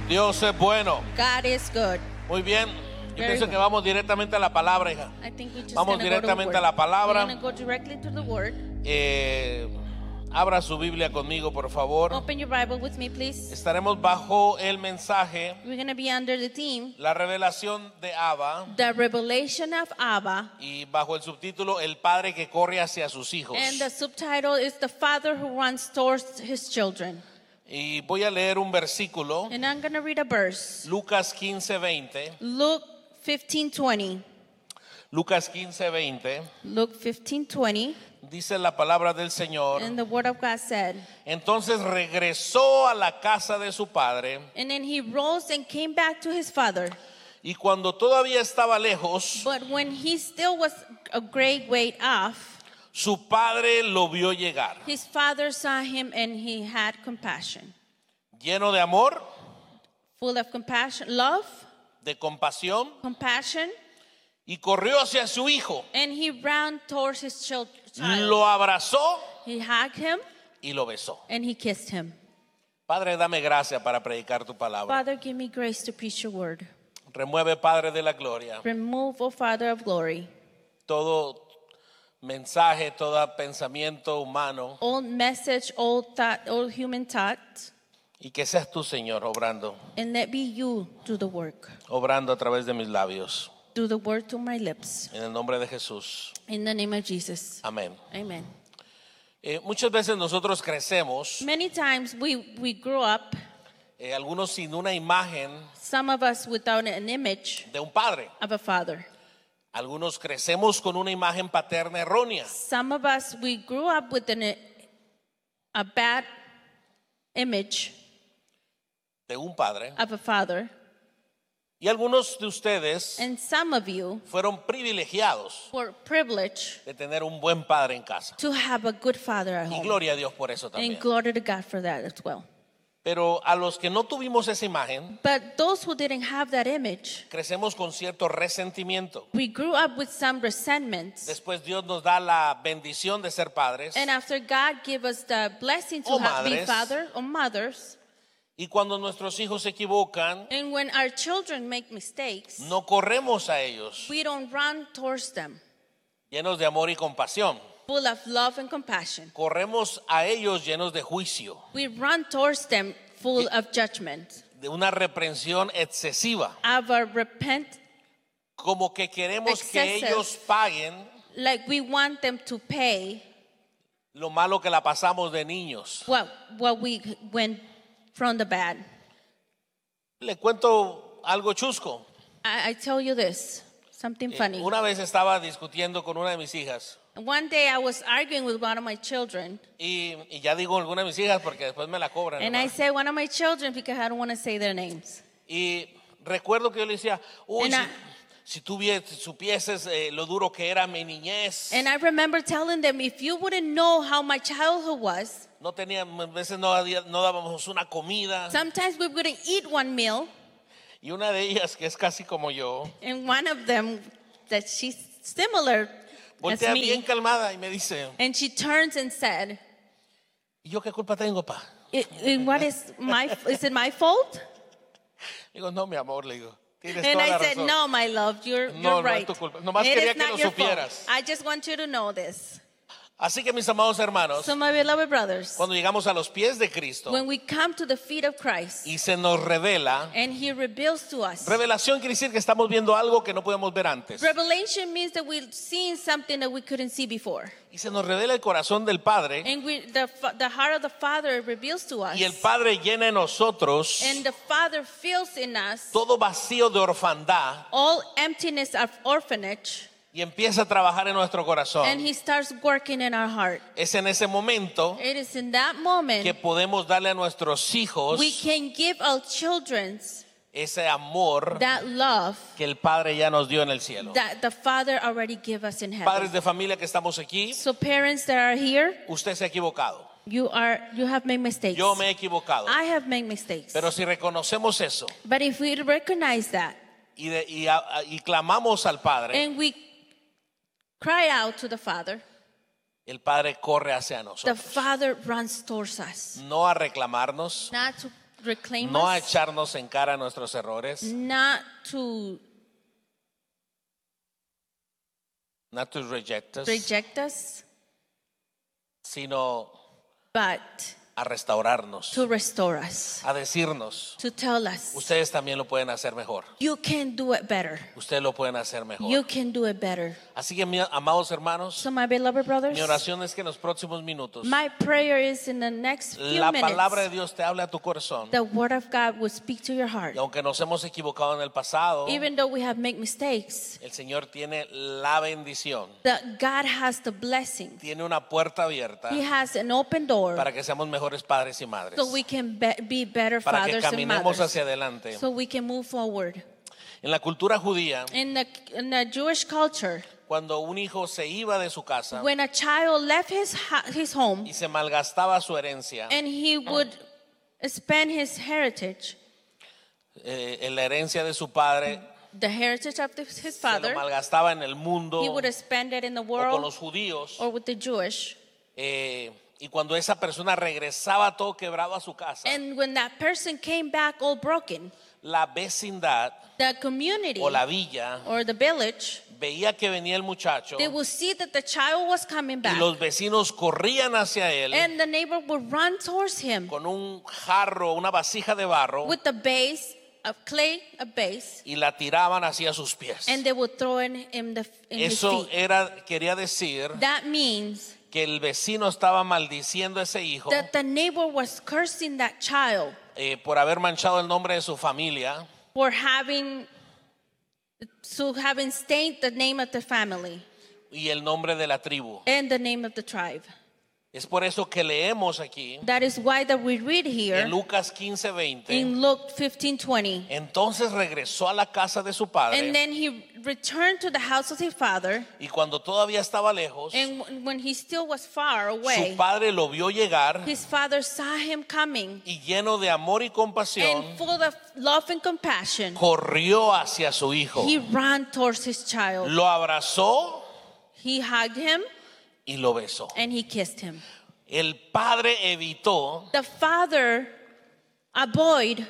Dios es bueno. God is good. Muy bien. Yo Very pienso good. que vamos directamente a la palabra, hija. I think we just Vamos gonna go to the directamente word. a la palabra. We're gonna go directly to the word. Abra su Biblia conmigo, por favor. Open your Bible with me, please. Estaremos bajo el mensaje, We're gonna be under the theme, la revelación de Abba, the revelation of Abba, y bajo el subtítulo, el padre que corre hacia sus hijos. and the subtitle is the father who runs towards his children. Y voy a leer un versículo, And I'm gonna read a verse. Lucas 15:20. Luke 15:20. Lucas 15:20. Luke 15:20. Dice la palabra del Señor. And the word of God said, Entonces regresó a la casa de su padre, and then he rose and came back to his father. y cuando todavía estaba lejos, But when he still was a great way off, su padre lo vio llegar, his father saw him and he had compassion. lleno de amor, Full of compassion, love, de compasión, compassion, y corrió hacia su hijo, and he ran towards his child. lo abrazó He hugged him y lo besó. and he kissed him. Padre, dame gracia para predicar tu palabra. Father, give me grace to preach your word. Remueve, Padre de la gloria, Remove, O Father of glory, todo mensaje, todo pensamiento humano, old message, old thought, old human thought, y que seas tú, Señor, obrando and let be you do the work. a través de mis labios. Do the word to my lips. En el nombre de Jesús. In the name of Jesus. Amén. Amen. Muchas veces nosotros crecemos, Many times we grew up, algunos sin una imagen some of us without an image de un padre. of a father. Algunos crecemos con una imagen paterna errónea. Some of us, we grew up with a bad image De un padre. of a father. Y algunos de ustedes And some of you fueron privilegiados were privileged de tener un buen padre en casa. to have a good father at Y home. gloria a Dios por eso también. And glory to God for that as well. Pero a los que no tuvimos esa imagen, But those who didn't have that image, crecemos con cierto resentimiento. we grew up with some resentment. Después Dios nos da la bendición de ser padres. And after God gave us the blessing to O be madres. father or mothers, Y cuando nuestros hijos se equivocan, and when our children make mistakes, no corremos a ellos we don't run towards them llenos de amor y compasión. full of love and compassion. Corremos a ellos llenos de juicio, We run towards them full of judgment, de una reprensión excesiva. of a repent, Como que queremos que Excessive. ellos paguen like we want them to pay lo malo que la pasamos de niños. what we went from the bad. Le cuento algo chusco. I tell you this, something funny. Una vez estaba discutiendo con una de mis hijas. One day I was arguing with one of my children, Y ya digo alguna de mis hijas porque después me la cobran. and ¿verdad? I said one of my children because I don't want to say their names. Y recuerdo que yo le decía, uy, And si tú supieses lo duro que era mi niñez. And I remember telling them, if you wouldn't know how my childhood was, No teníamos, a veces no dábamos una comida. sometimes we wouldn't eat one meal, Y una de ellas, que es casi como yo, and one of them that she's similar as voltea bien me, calmada y me dice, and she turns and said, ¿y yo qué culpa tengo, pa? What is it my fault? Digo, no, mi amor, le digo, tienes And toda la I said, razón. no, my love, you're No es right. tu culpa. Nomás It quería is que not lo your fault. supieras. I just want you to know this. Así que mis amados hermanos, So my beloved brothers, cuando llegamos a los pies de Cristo when we come to the feet of Christ, y se nos revela, and He reveals to us, revelación quiere decir que estamos viendo algo que no podíamos ver antes. revelation means that we're seeing something that we couldn't see before. Y se nos revela el corazón del Padre, And the heart of the Father reveals to us. y el Padre llena en nosotros And the Father fills in us todo vacío de orfandad all emptiness of orphanage. y empieza a trabajar en nuestro corazón. And He starts working in our heart. Es en ese momento It is in that moment que podemos darle a nuestros hijos we can give our children ese amor that love que el Padre ya nos dio en el cielo. that the Father already gave us in Padres heaven. de familia que estamos aquí, So parents that are here, usted se ha equivocado. you have made mistakes. Yo me he equivocado. I have made mistakes. Pero si reconocemos eso But if we recognize that y clamamos al Padre, and we cry out to the Father, el Padre corre hacia the nosotros. Father runs towards us. No a reclamarnos, Not to reclaim no a us, echarnos en cara nuestros errores, not to reject us, reject us, sino but a restaurarnos, to restore us, a decirnos, to tell us, ustedes también lo pueden hacer mejor, you can do it better. ustedes lo pueden hacer You mejor. can do it better. Así que, amados hermanos, So my beloved brothers, mi oración es que en los próximos minutos my prayer is in the next few la palabra de minutes, Dios te hable a tu corazón. the word of God will speak to your heart. Y aunque nos hemos equivocado en el pasado, Even though we have made mistakes, el Señor tiene la bendición, that God has the blessing. tiene una puerta abierta He has an open door para que seamos mejores padres y madres, so we can be better para que fathers and caminemos mothers, hacia adelante. so we can move forward. En la cultura judía, In the Jewish culture, cuando un hijo se iba de su casa when a child left his home y se malgastaba su herencia, and he would spend his heritage, en la herencia de su padre, the heritage of his se lo father, malgastaba en el mundo he would spend it in the o con world los judíos, or with the Jewish. y cuando esa persona regresaba todo quebrado a su casa, And when that person came back all broken, la vecindad the community o la villa or the village, veía que venía el muchacho they would see that the child was coming y back. los vecinos corrían hacia él And the neighbor would run towards him con un jarro, una vasija de barro, with the base of clay, a base, y la tiraban hacia sus pies. and they would throw in his Eso feet. quería decir That means que el vecino estaba maldiciendo a ese hijo that the neighbor was cursing that child por haber manchado el nombre de su familia for having stained the name of the family y el nombre de la tribu. and the name of the tribe. Es por eso que leemos aquí That is why that we read here en Lucas 15:20. in Luke 15:20. Entonces regresó a la casa de su padre, And then he returned to the house of his father, y cuando todavía estaba lejos, and when he still was far su away, padre lo vio llegar his father saw him coming, y lleno de amor y compasión and full of love and compassion, corrió hacia su hijo, he ran towards his child. lo abrazó He hugged him y lo besó. and he kissed him. El padre evitó The father avoided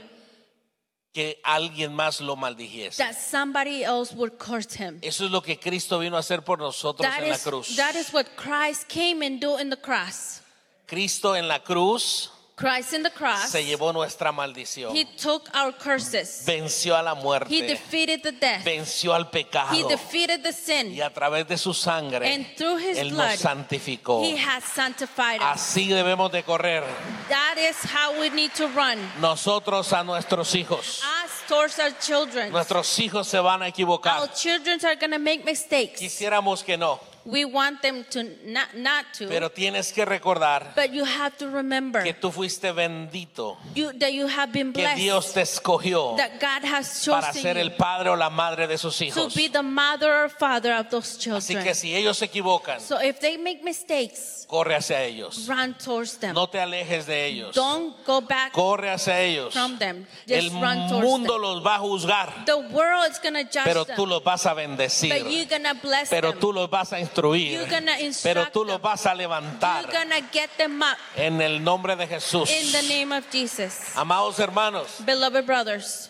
que alguien más lo maldijese. that somebody else would curse him. Eso es lo que Cristo vino a hacer por nosotros en la cruz. That is what Christ came and do in the cross. Cristo en la cruz Christ in the cross, se llevó nuestra maldición, he took our curses. venció a la He muerte, defeated the death. venció al He pecado, defeated the y sin. a través de su sangre And through his Él blood, nos santificó. He has sanctified us. Así debemos de correr That is how we need to run. nosotros a nuestros hijos. Us towards our children. Nuestros hijos se van a Our equivocar. children are going to make mistakes. Quisiéramos que no, We want them to not to. pero tienes que recordar But you have to remember que tú fuiste bendito, that you have been que blessed. Dios te escogió That God has para chosen ser you el padre o la madre de sus to hijos. be the mother or father of those Así children. que si ellos se equivocan, So if they make mistakes, corre hacia ellos. run towards them. No te alejes de ellos. Don't go back Corre hacia ellos. from them. El Just run towards mundo them. los va a juzgar, The world is going to judge pero them. tú los vas a But bendecir. you're going to bless Pero them. tú los vas a instruir. You're going to Pero instruct tú them. los vas a levantar You're going to get them up en el nombre de Jesús. in the name of Jesus. Amados hermanos, Beloved brothers,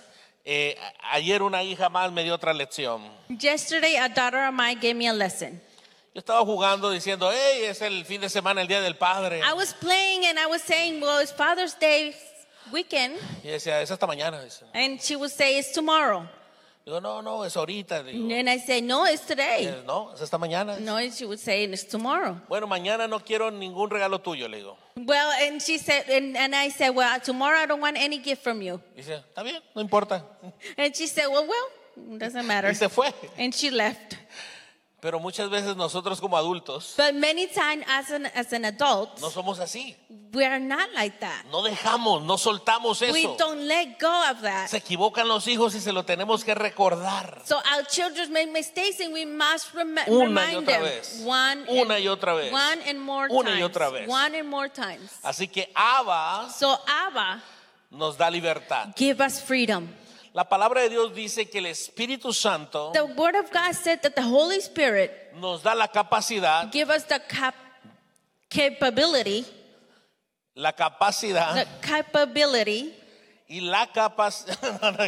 ayer una hija más me dio otra lección. yesterday a daughter of mine gave me a lesson. Yo estaba jugando diciendo, hey, es el fin de semana, el Día del Padre. I was playing and I was saying, well, it's Father's Day weekend. Y decía, es hasta mañana. Dice. And she would say, it's tomorrow. Digo, no, es ahorita. Digo, And I say, no, it's today. no, es esta mañana. No, and she would say, it's tomorrow. Bueno, mañana no quiero ningún regalo tuyo, le digo. Well, and she said, and I said, well, tomorrow I don't want any gift from you. Dice, está bien, no importa. And she said, well, it doesn't matter. Y se fue. And she left. Pero muchas veces nosotros como adultos But many times as an adult, no somos así. we are not like that. No dejamos, no soltamos We eso. don't let go of that. Se equivocan los hijos y se lo tenemos que recordar. So our children make mistakes and we must Una y remind otra them vez. one Y otra vez. one and more Una times. y otra vez. One and more times. Así que Abba So Abba, nos da libertad. give us freedom. La palabra de Dios dice que el Espíritu Santo The Word of God said that the Holy Spirit nos da la capacidad, give us the capability, la capacidad Y la capacidad.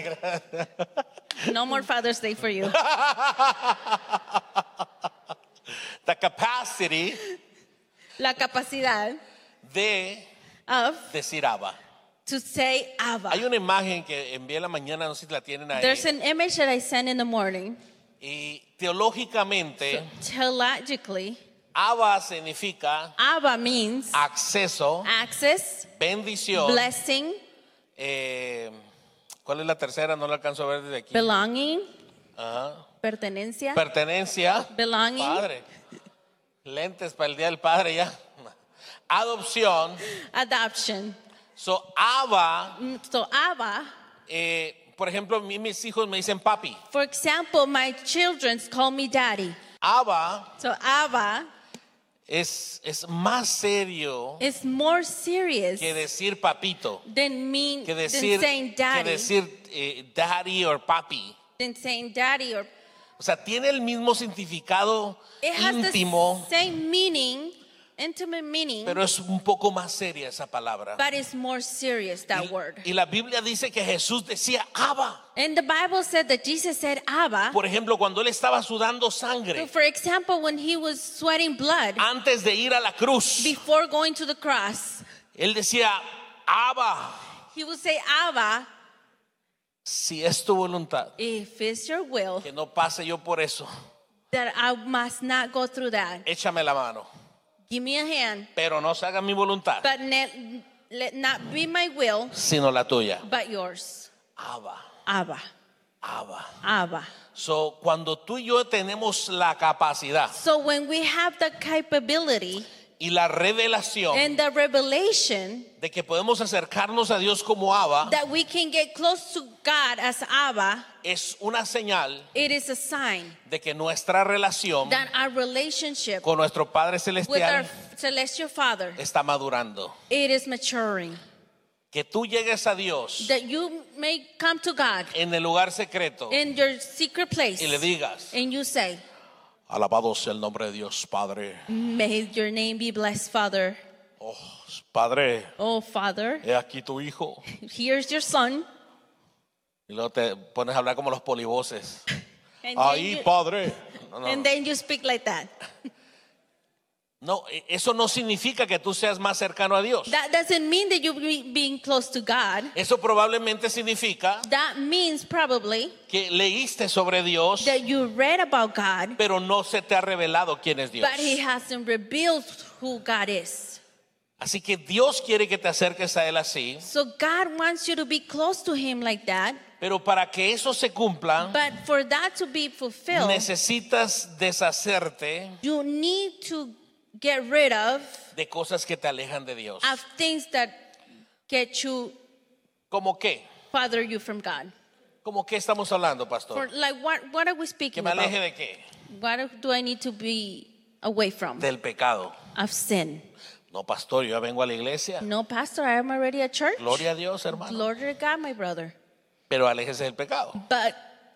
No more Father's Day for you. The capacity La capacidad de of decir Abba. to say Abba. Hay una imagen que envié en la mañana, no sé si la tienen ahí. There's an image that I sent in the morning. Y teológicamente, Theologically, Abba significa Abba means acceso, access, bendición. blessing, ¿Cuál es la tercera? No la alcanzo a ver desde aquí. belonging, Ajá. pertenencia, Pertenencia. belonging, Padre. Lentes para el Día del Padre ya. Adopción. adoption. So, Abba, So Abba, por ejemplo, mis hijos me dicen papi. for example, my children call me daddy. Abba So Abba es más serio is more serious que decir papito, than than saying daddy, daddy or papi. than saying daddy, or O sea, tiene el mismo significado it has íntimo, the same meaning, intimate meaning, pero es un poco más seria esa palabra. but it's more serious, that word. Y la Biblia dice que Jesús decía Abba. And the Bible said that Jesus said Abba. Por ejemplo, cuando él estaba sudando So sangre for example, when he was sweating blood antes de ir a la cruz, before going to the cross, él decía Abba, he would say, Abba, si es tu voluntad, if it's your will que no pase yo por eso, that I must not go through that, échame la mano, give me a hand, pero no se haga mi voluntad, but let not be my will, sino la tuya. but yours. Abba, Abba, Abba. Abba. So, cuando tú y yo tenemos la capacidad So when we have the capability y la revelación and the revelation de que podemos acercarnos a Dios como Abba, that we can get close to God as Abba, es una señal it is a sign de que nuestra relación that our relationship con nuestro Padre with our Celestial celestial Father, está madurando. it is maturing. Que tú llegues a Dios That you may come to God en el lugar secreto in your secret place y le digas, and you say, alabado sea el nombre de Dios, Padre. may your name be blessed, Father. Oh, Padre, Oh, Father, he aquí tu hijo. here's your son. Y luego te pones a hablar como los polivoces. And, Ahí, then, you, Padre. No, no, and then you speak like that. no, eso no significa que tú seas más cercano a Dios. That doesn't mean that you're being close to God. Eso probablemente significa That means probably que leíste sobre Dios, that you read about God, pero no se te ha revelado quién es Dios. but He hasn't revealed who God is. Así que Dios quiere que te acerques a Él así, So God wants you to be close to Him like that. pero para que eso se cumpla, But for that to be fulfilled, necesitas deshacerte you need to get rid of de cosas que te alejan de Dios. things that get you, ¿Cómo qué? farther you from God. ¿Cómo qué estamos hablando, For pastor? like what are we ¿Que speaking me about? aleje de qué? What do I need to be away from? Del pecado. Of sin. No, pastor, yo ya vengo a la iglesia. No, Pastor, I am already at church. Gloria a Dios, hermano. Glory to God, my brother. Pero aléjese del pecado. But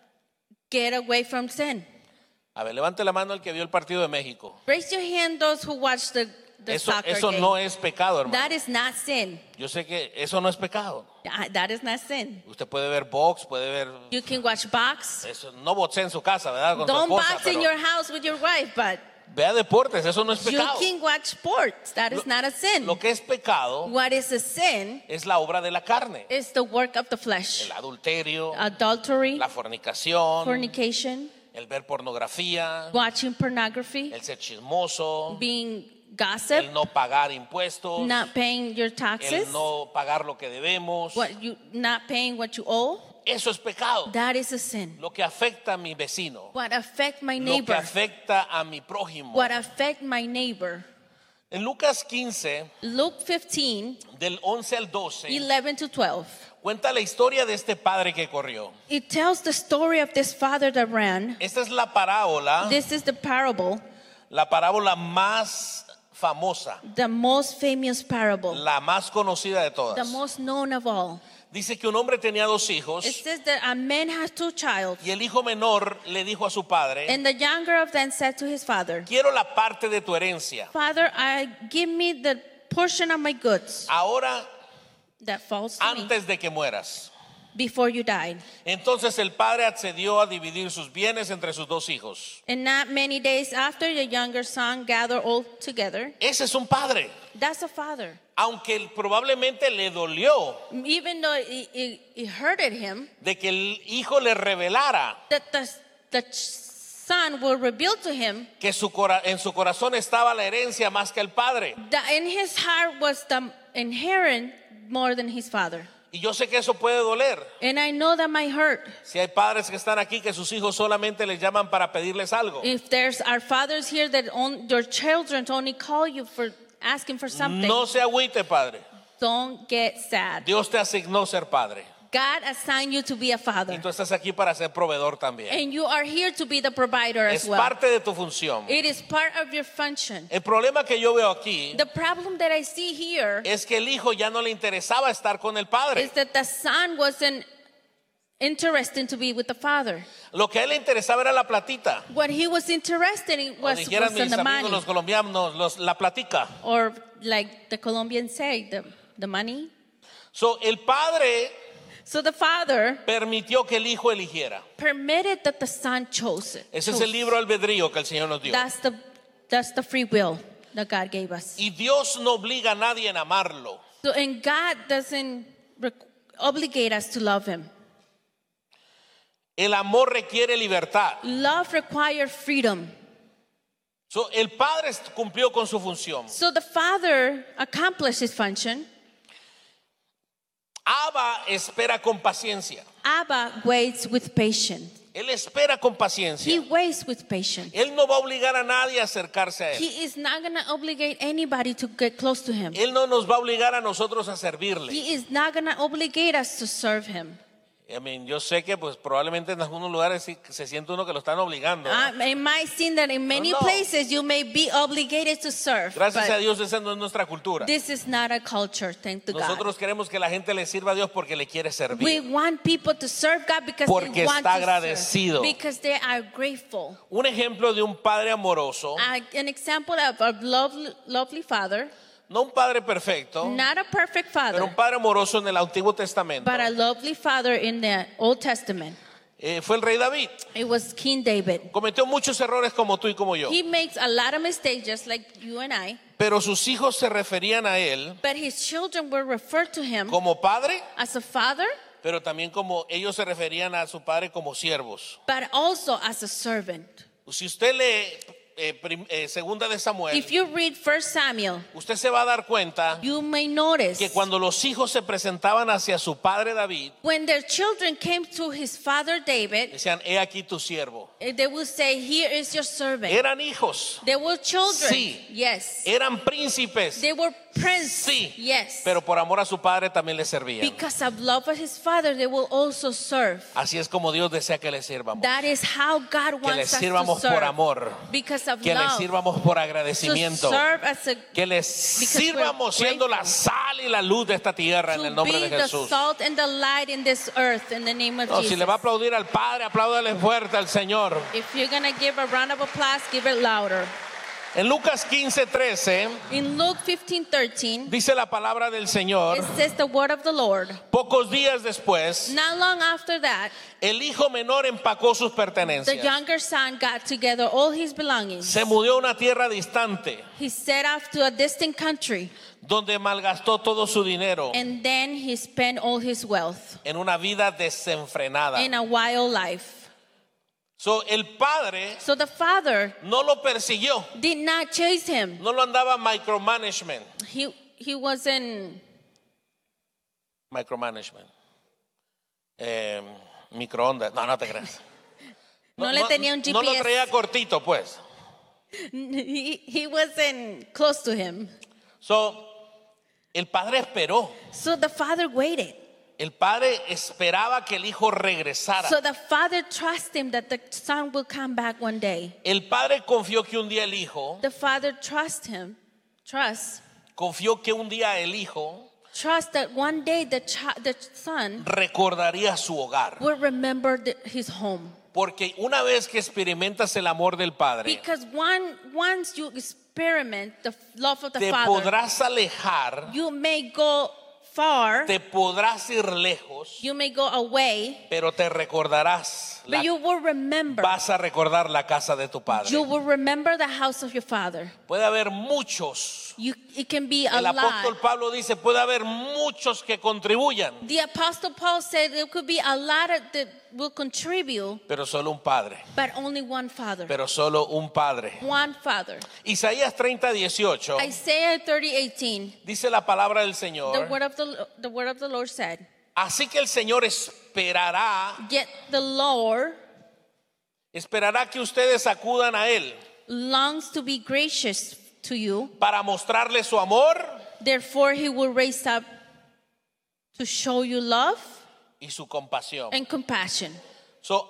get away from sin. A ver, levante la mano el que vio el partido de México. Raise your hand, those who watch the soccer Eso game. no es pecado, hermano. That is not sin. Yo sé que eso no es pecado. That is not sin. Usted puede ver box, puede ver You can watch box. eso. No boxee en su casa, ¿verdad? Con Don't su esposa, box in pero your house with your wife, but vea deportes, eso no es you pecado. can watch sports. That is not a sin. Lo que es pecado What is a sin es la obra de la carne. is the work of the flesh. El adulterio, Adultery, la fornicación, fornication, el ver pornografía, watching pornography, el ser chismoso, being gossip, el no pagar impuestos, not paying your el taxes, no pagar lo que debemos. not paying what you owe. Eso es pecado. That is a sin. Lo que afecta a mi vecino, What affect my lo que neighbor? afecta a mi prójimo. What affect my neighbor? En Lucas 15, Luke 15, del 11 al 12, 11 to 12. cuenta la historia de este padre que corrió. It tells the story of this father that ran. Esta es la parábola, This is the parable, la parábola más famosa, the most famous parable, la más conocida de the todas. most known of all. Dice que un hombre tenía dos hijos It says that a man has two children, y el hijo menor le dijo a su padre, and the younger of them said to his father, quiero la parte de tu herencia. Father, give me the portion of my goods. Ahora that falls to me antes de que mueras. before you died. Entonces el padre accedió a dividir sus bienes entre sus dos hijos. And not many days after, the younger son gathered all together. Ese es un padre. That's a father. Aunque probablemente le dolió Even though it hurted him, de que el hijo le revelara that the son will reveal to him que en su corazón estaba la herencia más que el padre. that in his heart was the inherent more than his father. Y yo sé que eso puede doler. And I know that might hurt. Si hay padres que están aquí que sus hijos solamente les llaman para pedirles algo. If there's our fathers here that your children only call you for asking for something, No se agüite, padre. don't get sad. Dios te asignó ser padre. God assigned you to be a Y father. tú estás aquí para ser proveedor también. And you are here to be the provider Es as well. parte de tu función. It is part of your function. El problema que yo veo aquí The problem that I see here es que el hijo ya no le interesaba estar con el padre. is that the son wasn't interested to be with the father. Lo que a él le interesaba era la platita. What he was interested in O was dijeran in mis the amigos money. los colombianos, la platica. Or like the Colombians say, the money. So, el padre So the father permitió que el hijo eligiera. permitted that the son chose it. Ese es el libro albedrío que el Señor nos dio. That's the free will that God gave us. Y Dios no obliga a nadie a amarlo. So, and God doesn't obligate us to love him. El amor requiere libertad. Love requires freedom. So, el padre cumplió con su función. So the father accomplished his function. Abba espera con paciencia. Abba waits with patience. Él espera con He paciencia. waits with patience. Él no va a obligar a nadie a acercarse a él. He is not going to obligate anybody to get close to him. Él no nos va a obligar a nosotros a servirle. He is not going to obligate us to serve him. I mean, yo sé que pues probablemente en algunos lugares sí se siente uno que lo están obligando, ¿no? It might seem that in many No. places you may be obligated to serve. Gracias a But Dios esa no es nuestra cultura. this is not a culture, thank to God. Nosotros queremos que la gente le sirva a Dios porque le quiere We servir. want people to serve God because Porque they want está to agradecido. serve. Because they are grateful. Un ejemplo de un padre amoroso, An example of a lovely father, no un padre perfecto, not a perfect pero un father, padre amoroso en el Antiguo Testamento, but a lovely father in the Old Testament. fue el rey David. It was King David. Cometió muchos errores como tú y como yo, He makes a lot of mistakes just like you and I, pero sus hijos se referían a él but his children were referred to him como padre, as a father, pero también como ellos se referían a su padre como siervos. but also as a servant. Si usted lee segunda de Samuel, If you read 1 Samuel, usted se va a dar cuenta you may notice que cuando los hijos se presentaban hacia su padre David, when their children came to his father David, decían, he aquí tu siervo. they would say, "Here is your servant." Eran hijos, They were children. Sí. Yes. eran príncipes, They were prince. Sí. Yes. pero por amor a su padre también le servían. Because of love of his father, they will also serve. Así es como Dios desea que le sirvamos. That is how God Que le wants us to sirvamos serve. por amor, Because of que le love. sirvamos por To agradecimiento, serve as a que le sirvamos siendo la sal y la luz de esta tierra en el to nombre be de the Jesús. salt and the light in this earth in the name of No, Jesus. si le va a aplaudir al Padre, apláudale fuerte al Señor. If you're gonna give a round of applause, give it louder. En Lucas 15:13 In Luke 15:13, dice la palabra del Señor, it says the word of the Lord. pocos días después, Not long after that, el hijo menor empacó sus the pertenencias. younger son got together all his belongings. Se mudó a una tierra distante, He set off to a distant country, donde malgastó todo su dinero and then he spent all his wealth en una vida desenfrenada. in a wild life. So, el padre So the father no lo persiguió, did not chase him. no lo andaba micromanagement. He wasn't. Micromanagement. Microondas. No, no te creas. No le tenía un No lo GPS. traía cortito, pues. He wasn't close to him. So, el padre esperó. So the father waited. El padre esperaba que el hijo regresara. So the father trusted him that the son will come back one day. El padre confió que un día el hijo, The father confió que un día el hijo trust that one day the son recordaría su hogar. will remember his home. Porque una vez que experimentas el amor del padre, Because once you experiment the love of the te father, podrás alejar you may go far, te podrás ir lejos, you may go away, pero te recordarás. but you will remember. Vas a recordar la casa de tu padre. You will remember the house of your father. Puede haber muchos. It can be a El apóstol lot. Pablo dice, puede haber muchos que contribuyan, The Apostle Paul said there could be a lot that will contribute, pero solo un padre. but only one father. Pero solo un padre. One father. Isaías 30:18 Isaiah 30:18. dice la palabra del The Señor. word of the Lord said, Así que el Señor esperará "Yet the Lord que ustedes acudan a Él longs to be gracious to you. para mostrarle su amor Therefore, he will raise up to show you love y su compasión. and compassion." So,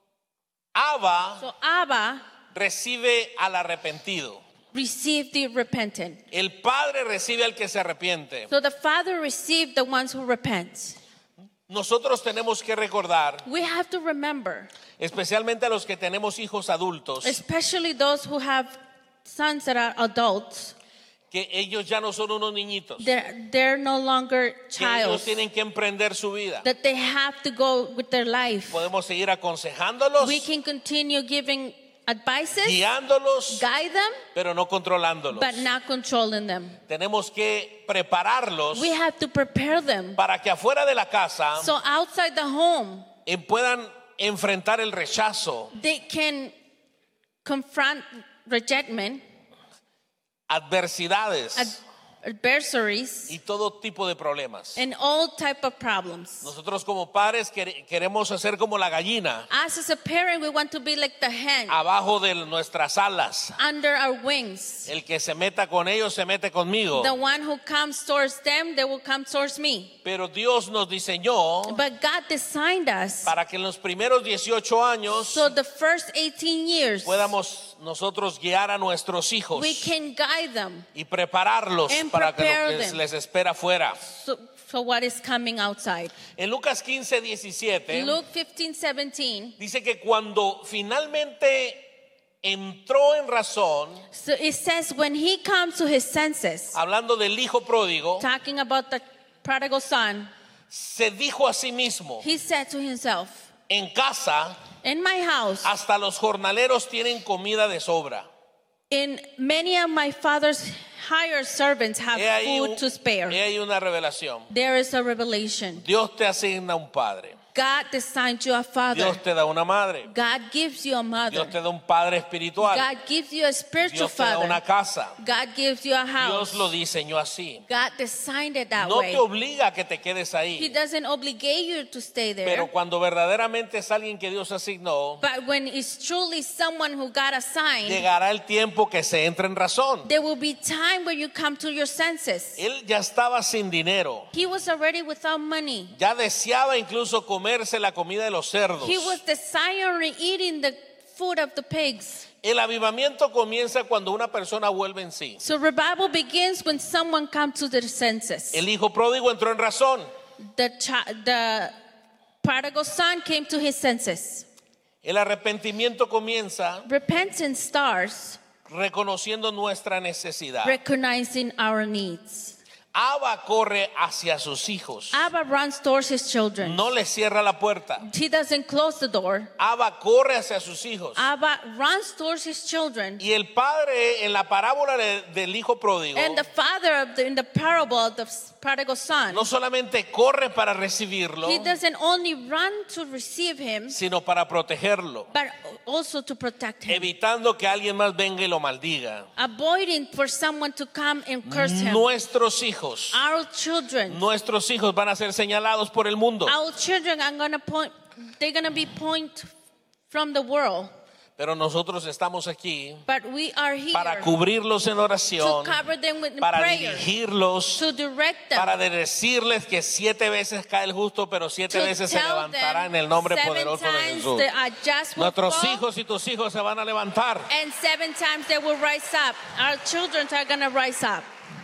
Abba So Abba recibe al arrepentido. received the repentant. El Padre recibe al que se arrepiente. So the Father received the ones who repent. Nosotros tenemos que recordar, We have to remember, especialmente a los que tenemos hijos adultos, especially those who have sons that are adults, que ellos ya no son unos niñitos, they're no longer que ellos childs, tienen que emprender su vida. that they have to go with their life. Podemos seguir aconsejándolos, We can continue giving advices, guiándolos, guide them, pero no controlándolos. but not controlling them. Tenemos que prepararlos We have to prepare them para que afuera de la casa so outside the home puedan enfrentar el rechazo, they can confront rejectment, adversidades adversaries, y todo tipo de problemas. and all type of problems. Nosotros como padres queremos hacer como la gallina, Us as a parent, we want to be like the hen abajo de nuestras alas. under our wings. El que se meta con ellos se mete conmigo. The one who comes towards them, they will come towards me. Pero Dios nos diseñó But God designed us para que en los primeros 18 años so the first 18 years podamos nosotros guiar a nuestros hijos we can guide them. y prepararlos And para que prepare lo que them. les espera afuera. So what is coming outside? En Lucas 15:17 Luke 15:17. dice que cuando finalmente entró en razón, So it says when he comes to his senses, hablando del hijo pródigo, talking about the prodigal son, se dijo a sí mismo, he said to himself, en casa "In my house, hasta los jornaleros tienen comida de sobra. in many of my father's hired servants have food to spare." He ahí una revelación. There is a revelation. Dios te asigna un padre. God designed you a father. Dios te da una madre. God gives you a mother. Dios te da un padre espiritual. God gives you a spiritual Dios te da father. una casa. God gives you a house. Dios lo diseñó así. God designed it that No way. te obliga a que te quedes He ahí. doesn't obligate you to stay there. Pero cuando verdaderamente es alguien que Dios asignó, But when it's truly someone who got assigned, llegará el tiempo que se entre en razón. there will be time where you come to your senses. Él ya estaba sin dinero. He was already without money. Ya deseaba incluso comerse la comida de los cerdos. He was desiring eating the food of the pigs. El avivamiento comienza cuando una persona vuelve en sí. So revival begins when someone comes to their senses. El hijo pródigo entró en razón. The prodigal son came to his senses. El arrepentimiento comienza Repentance starts reconociendo nuestra necesidad. recognizing our needs. Abba corre hacia sus hijos. Abba runs towards his children. No le cierra la puerta. He doesn't close the door. Abba corre hacia sus hijos. Abba runs towards his children. Y el padre en la parábola del hijo pródigo And the father in the parable of the prodigal son, no solamente corre para recibirlo, he doesn't only run to receive him, sino para protegerlo, but also to protect him, evitando que alguien más venga y lo maldiga. avoiding for someone to come and curse him. Nuestros hijos Nuestros hijos van a ser señalados por el mundo. Our children are going to point, they're going to be point from the world. Pero nosotros estamos aquí But we are here para cubrirlos en oración, to cover them with para prayer, dirigirlos, to direct them, para decirles que 7 veces cae el justo, pero 7 to veces se tell levantará them en el nombre 7 poderoso de times Jesús. the just will Nuestros fall, hijos y tus hijos se van a levantar. and 7 times they will rise up. Our children are going to rise up.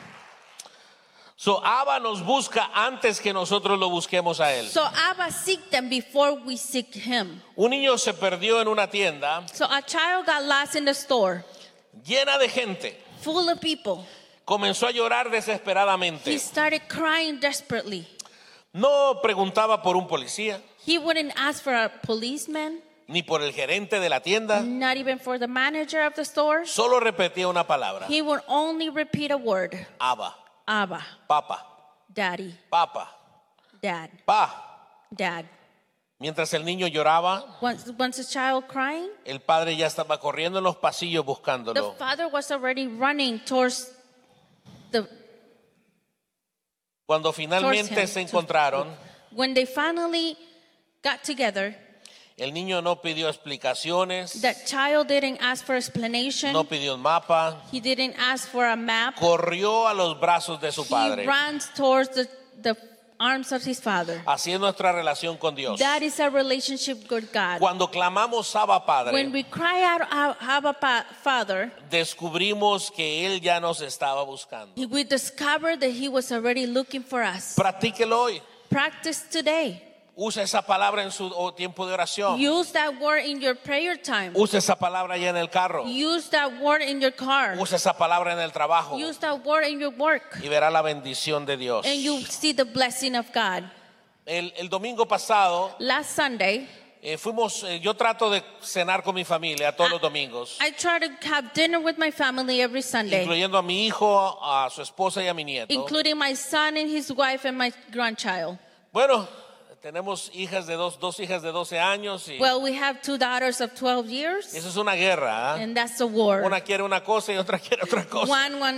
So Abba nos busca antes que nosotros lo busquemos a él. So Abba seek them before we seek him. Un niño se perdió en una tienda So a child got lost in the store, llena de gente. full of people. comenzó a llorar He desesperadamente. started crying desperately. No preguntaba por un policía, He wouldn't ask for a policeman, ni por el gerente de la tienda. not even for the manager of the store. Solo repetía una palabra. He would only repeat a word. Abba, Abba, papa, daddy, papa, dad, pa. dad. Mientras el niño lloraba, Once a child crying, el padre ya estaba corriendo en los pasillos the buscándolo. father was already running towards the. Cuando Towards finalmente him. se encontraron, When they finally got together, el niño no pidió explicaciones, that child didn't ask for explanation. no pidió un mapa, He didn't ask for a map. corrió a los brazos de su He padre. runs towards the arms of his father. Así es nuestra relación con Dios. That is our relationship with God. Cuando clamamos Abba When Padre, we cry out, Abba Father, descubrimos que Él ya nos estaba buscando. we discover that He was already looking for us. Practíquelo hoy. Practice today. Usa esa palabra en su tiempo de oración. Use that word in your prayer time. Usa esa palabra ya en el carro. Use that word in your car. Usa esa palabra en el trabajo. Use that word in your work. Y verá la bendición de Dios. And you see the blessing of God. El domingo pasado Last Sunday, yo trato de cenar con mi familia todos los domingos, I try to have dinner with my family every Sunday, incluyendo a mi hijo, a su esposa y a mi nieto. including my son and his wife and my grandchild. Bueno, tenemos hijas de dos hijas de 12 años y Well, we have two daughters of 12 years, eso es una guerra. ¿Ah? and that's a war. Una quiere una cosa y otra quiere otra cosa.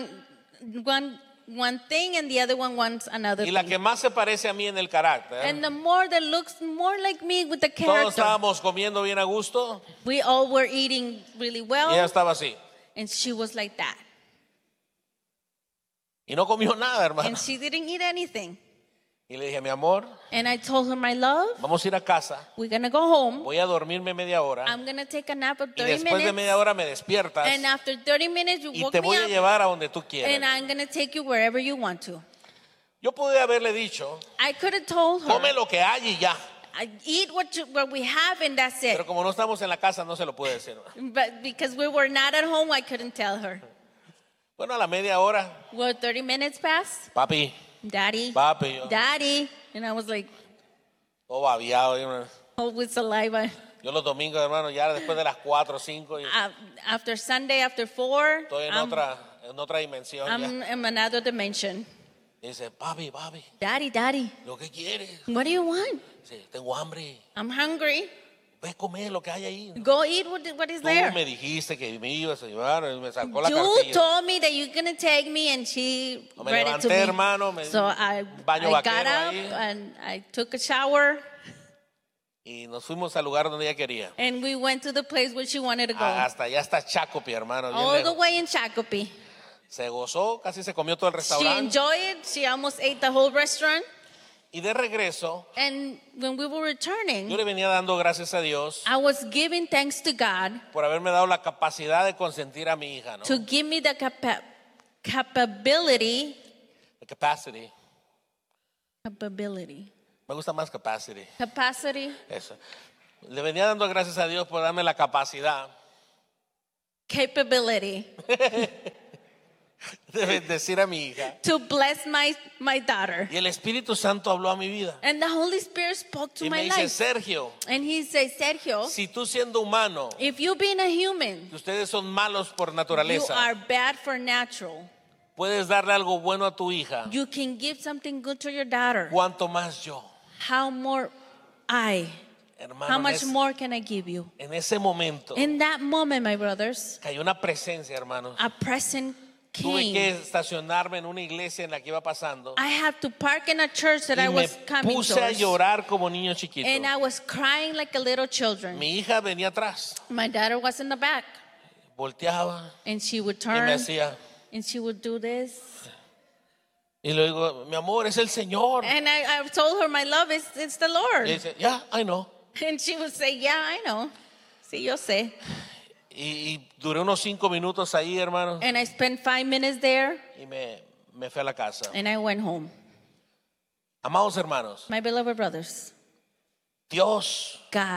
One thing, and the other one wants another Y la thing. que más se parece a mí en el carácter. And the more that looks more like me with the Todos character, estábamos comiendo bien a gusto we all were eating really y ella well, estaba así. and she was like that. Y no comió nada, hermano. And she didn't eat anything. Y le dije, mi amor, And I told her, my love, vamos a ir a casa. we're going to go home. Voy a dormirme media hora. I'm going to take a nap of Y 30 después de media minutes. hora me despiertas And after 30 minutes, you y woke te me voy a up, llevar a donde tú and quieras. I'm going to take you wherever you want to. Yo pude haberle dicho, I could have told her, come lo que hay y ya. eat what we have, and that's it. Pero como no estamos en la casa, no se lo pude decir. But because we were not at home, I couldn't tell her. Bueno, a la media hora, Well, 30 minutes passed. papi, Daddy, papi, yo, Daddy. And I was like, todo babiado. oh, with saliva. Yo los domingos, hermano, ya después de las 4 o 5, After Sunday, after 4, estoy en otra dimensión. Ya. I'm in another dimension. Y dice, papi, papi, Daddy, Daddy, ¿lo que quieres? what do you want? Dice, tengo hambre. I'm hungry. Ve a comer lo que hay ahí. Go eat what is Tú there. me dijiste que me ibas a llevar y me sacó la You cartilla. told me that you're going to take me, and she Me read it to levanté, me. hermano, me So I baño got vaquero up ahí. and I took a shower, Y nos fuimos al lugar donde ella quería. and we went to the place where she wanted to go. Hasta allá está Chacopi, hermano. bien All the lejos. way in Shakopee. Se gozó, casi se comió todo el She restaurante. enjoyed it. She almost ate the whole restaurant. Y de regreso, And when we were yo returning, le venía dando gracias a Dios I was giving thanks to God por haberme dado la capacidad de consentir a mi hija, ¿no? to give me the capability. The capacity. Capability. Me gusta más capacity. Capacity. Eso. Le venía dando gracias a Dios por darme la capacidad Capability de bendecir a mi hija. to bless my daughter. Y el Espíritu Santo habló a mi vida. And the Holy Spirit spoke to Y me my dice, life. Sergio, And he said, Sergio, si tú siendo humano, if you being a human, que ustedes son malos por you naturaleza, are bad for natural. puedes darle algo bueno a tu hija, You can give something good to your daughter. ¿cuánto más yo? How more I? Hermano, How much more can I give you? en ese momento In that moment, my brothers, cayó una presencia, hermanos. a present Tuve que came. estacionarme en una iglesia en la que iba pasando I had to park in a church that I y me was coming puse a towards. llorar como niño chiquito. And I was crying like a little children. Mi hija venía atrás, My daughter was in the back. volteaba And she would y me turn hacía, and she would do this. y le digo, mi amor, es el Señor. And I told her, my love, it's the Y Lord. dice, ya, I know. And she would say, yeah, I know. Sí, yo sé. Y duré unos 5 minutos ahí, hermano, And I spent 5 minutes there y me fui a la casa. and I went home. Amados hermanos, My beloved brothers, Dios God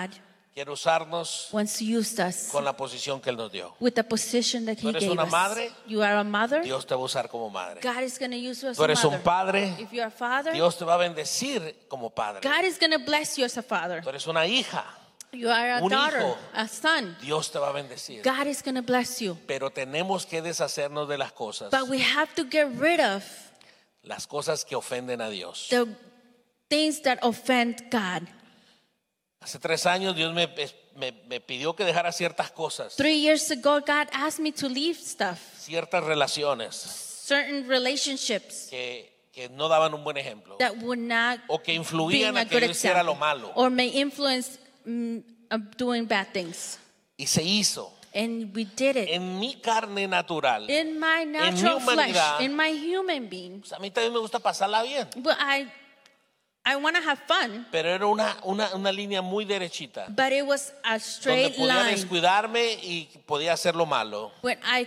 quiere usarnos wants to use us con la posición que Él nos dio. with the position that Tú He eres gave una us. madre, You are a mother. Dios te va a usar como madre. God is going to use you as Tú a eres un mother. padre, If you're a father, Dios te va a bendecir como padre. God is going to bless you as a father. Tú eres una hija, You are a un daughter, hijo. a son. Dios te va a bendecir. God is going to bless you. Pero tenemos que deshacernos de las cosas, But we have to get rid of las cosas que ofenden a Dios. the things that offend God. Hace 3 años Dios me pidió que dejara ciertas cosas, 3 years ago, God asked me to leave stuff, ciertas relaciones certain relationships que no daban un buen ejemplo that would not o que be influían a a que good yo hiciera lo example malo. or may influence of doing bad things. Y se hizo. And we did it. En mi carne natural, In my natural humanidad, flesh, in my human being. pues a mí también me gusta pasarla bien. But I want to have fun, Pero era una línea muy derechita, but it was a donde straight podía line descuidarme y podía hacer lo malo. when I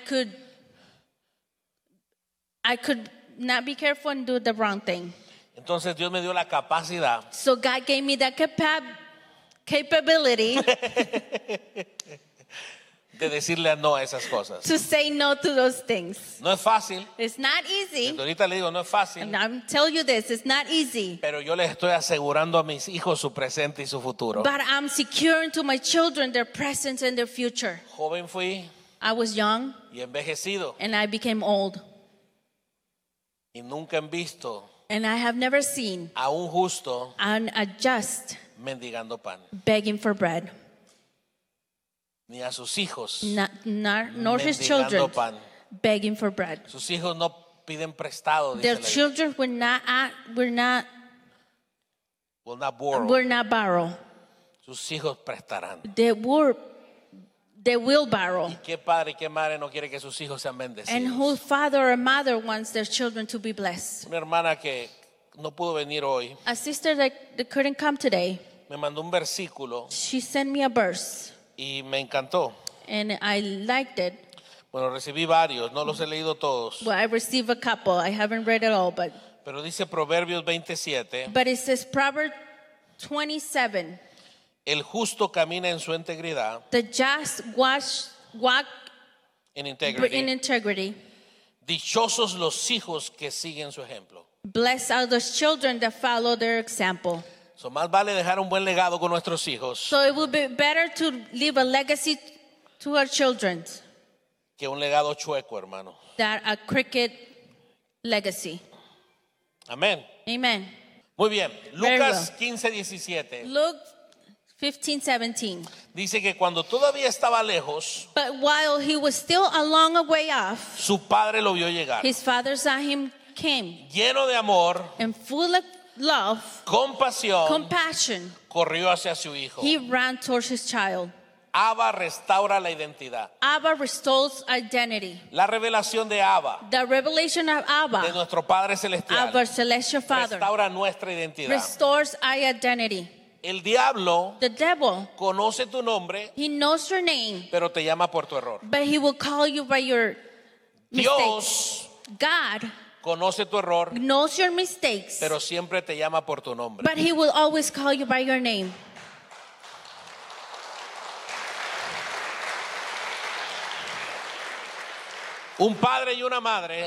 could not be careful and do the wrong thing. Entonces Dios me dio la capacidad So God gave me that capability de decirle no a esas cosas. to say no to those things. No es fácil. It's not easy. Ahorita le digo, no es fácil. And I'm telling you this, it's not easy. Pero yo les estoy asegurando a mis hijos su presente y su futuro. But I'm securing to my children their present and their future. Joven fui I was young y envejecido and I became old. y nunca han visto And I have never seen a un justo a just mendigando pan, begging for bread, ni a sus hijos nor his mendigando children pan. begging for bread. Sus hijos no piden prestado, dice Their la Biblia. children Will not borrow. will not borrow. Sus hijos prestarán. They will borrow. ¿Qué padre y qué madre no quiere que sus hijos sean And bendecidos? whose father or mother wants their children to be blessed? Una hermana que no pudo venir hoy A sister that couldn't come today, me mandó un versículo she sent me a verse, y me encantó. and I liked it. Bueno, recibí varios, no los he leído todos, Well, I received a couple. I haven't read it all, but pero dice Proverbios 27, it says Proverbs 27. el justo camina en su integridad, The just walk en in integrity. integrity. Dichosos los hijos que siguen su ejemplo. Blessed are those children that follow their example. So, más vale dejar un buen legado con nuestros hijos So it would be better to leave a legacy to our children que un legado chueco, hermano. than a cricket legacy. Amén. Amen. Muy bien. Very Lucas 15:17 Luke 15:17. dice que cuando todavía estaba lejos, But while he was still a long way off, su padre lo vio llegar. his father saw him came, Lleno de amor, and full of love, compasión, compassion, corrió hacia su hijo. he ran towards his child. Abba restaura la identidad. Abba restores identity. La revelación de Abba, The revelation of de Abba, nuestro Padre Celestial, our celestial Father, restaura nuestra identidad. restores our identity. El diablo The devil, conoce tu nombre, he knows your name, pero te llama por tu error. but he will call you by your mistakes. Dios God conoce tu error, knows your mistakes, pero siempre te llama por tu nombre. but he will always call you by your name. Un padre y una madre